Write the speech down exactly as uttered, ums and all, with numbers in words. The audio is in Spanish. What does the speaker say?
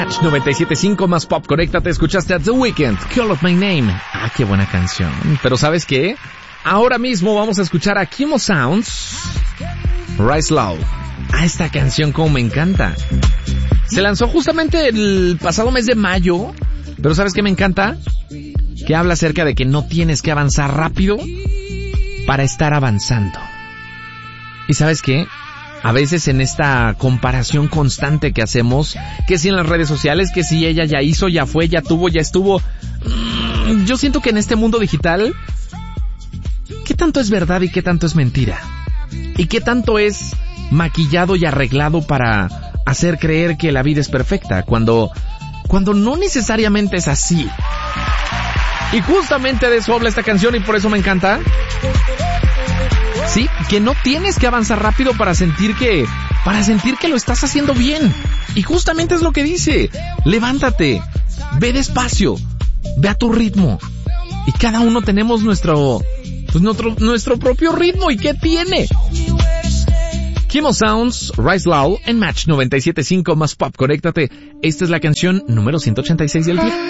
Match noventa y siete punto cinco más pop. Conéctate, escuchaste a The Weeknd, Call of My Name. Ah, qué buena canción. Pero ¿sabes qué? Ahora mismo vamos a escuchar a Kimo Sounds, Rise Low. Ah, esta canción como me encanta. Se lanzó justamente el pasado mes de mayo. Pero ¿sabes qué me encanta? Que habla acerca de que no tienes que avanzar rápido para estar avanzando. ¿Y sabes qué? A veces en esta comparación constante que hacemos, que si en las redes sociales, que si ella ya hizo, ya fue, ya tuvo, ya estuvo, yo siento que en este mundo digital, ¿qué tanto es verdad y qué tanto es mentira? ¿Y qué tanto es maquillado y arreglado para hacer creer que la vida es perfecta, cuando, cuando no necesariamente es así? Y justamente de eso habla esta canción y por eso me encanta. Sí, que no tienes que avanzar rápido para sentir que, para sentir que lo estás haciendo bien. Y justamente es lo que dice. Levántate, ve despacio, ve a tu ritmo. Y cada uno tenemos nuestro, pues nuestro, nuestro propio ritmo. ¿Y qué tiene? Kimo Sounds, Rise Low en Match noventa y siete punto cinco más pop. Conéctate. Esta es la canción número ciento ochenta y seis del día.